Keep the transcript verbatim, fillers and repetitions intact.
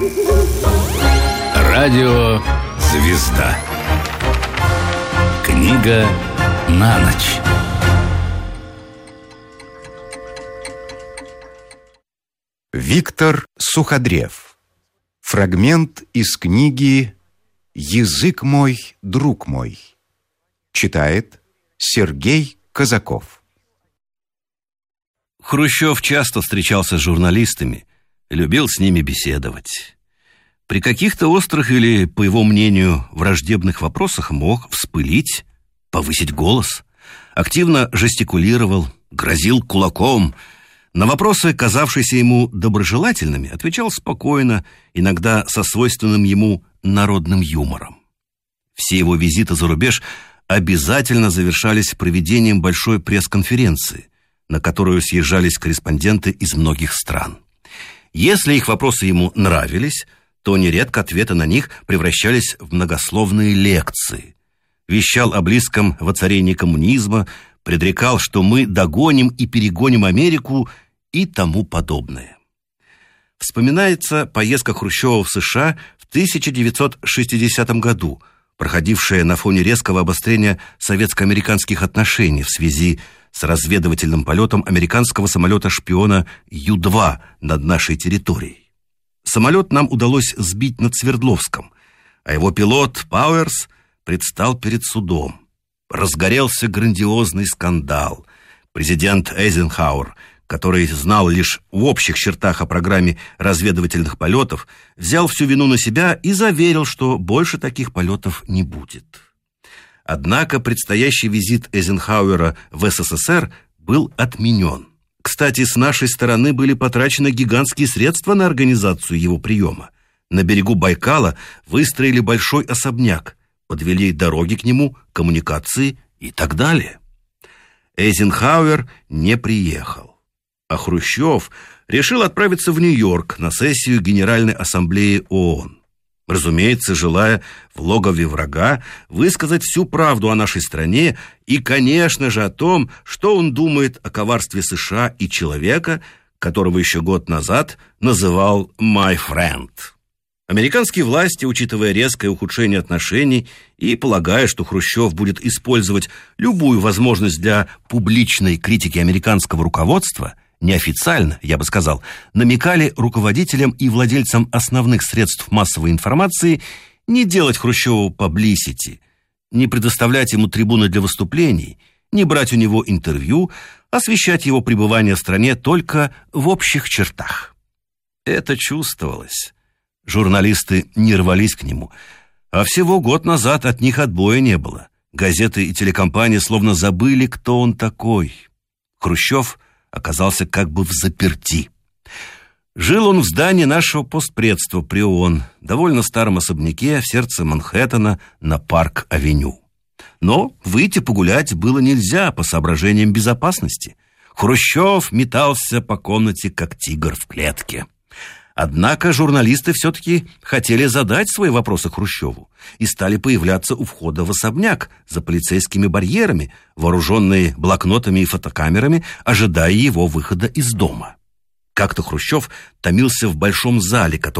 Радио «Звезда». Книга на ночь. Виктор Суходрев. Фрагмент из книги «Язык мой, друг мой». Читает Сергей Казаков. Хрущев часто встречался с журналистами, любил с ними беседовать. При каких-то острых или, по его мнению, враждебных вопросах мог вспылить, повысить голос, активно жестикулировал, грозил кулаком. На вопросы, казавшиеся ему доброжелательными, отвечал спокойно, иногда со свойственным ему народным юмором. Все его визиты за рубеж обязательно завершались проведением большой пресс-конференции, на которую съезжались корреспонденты из многих стран. Если их вопросы ему нравились, то нередко ответы на них превращались в многословные лекции. Вещал о близком воцарении коммунизма, предрекал, что мы догоним и перегоним Америку и тому подобное. Вспоминается поездка Хрущева в США в тысяча девятьсот шестидесятом году, проходившая на фоне резкого обострения советско-американских отношений в связи с разведывательным полетом американского самолета-шпиона Ю два над нашей территорией. Самолет нам удалось сбить над Свердловском, а его пилот Пауэрс предстал перед судом. Разгорелся грандиозный скандал. Президент Эйзенхауэр, который знал лишь в общих чертах о программе разведывательных полетов, взял всю вину на себя и заверил, что больше таких полетов не будет. Однако предстоящий визит Эйзенхауэра в СССР был отменен. Кстати, с нашей стороны были потрачены гигантские средства на организацию его приема. На берегу Байкала выстроили большой особняк, подвели дороги к нему, коммуникации и так далее. Эйзенхауэр не приехал, а Хрущев решил отправиться в Нью-Йорк на сессию Генеральной Ассамблеи ООН. Разумеется, желая в логове врага высказать всю правду о нашей стране и, конечно же, о том, что он думает о коварстве США и человека, которого еще год назад называл «my friend». Американские власти, учитывая резкое ухудшение отношений и полагая, что Хрущев будет использовать любую возможность для публичной критики американского руководства, неофициально, я бы сказал, намекали руководителям и владельцам основных средств массовой информации не делать Хрущеву паблисити, не предоставлять ему трибуны для выступлений, не брать у него интервью, освещать его пребывание в стране только в общих чертах. Это чувствовалось. Журналисты не рвались к нему, а всего год назад от них отбоя не было. Газеты и телекомпании словно забыли, кто он такой. Хрущев оказался как бы взаперти. Жил он в здании нашего постпредства при ООН, довольно старом особняке в сердце Манхэттена на Парк-авеню. Но выйти погулять было нельзя по соображениям безопасности. Хрущев метался по комнате, как тигр в клетке. Однако журналисты все-таки хотели задать свои вопросы Хрущеву и стали появляться у входа в особняк за полицейскими барьерами, вооруженные блокнотами и фотокамерами, ожидая его выхода из дома. Как-то Хрущев томился в большом зале, который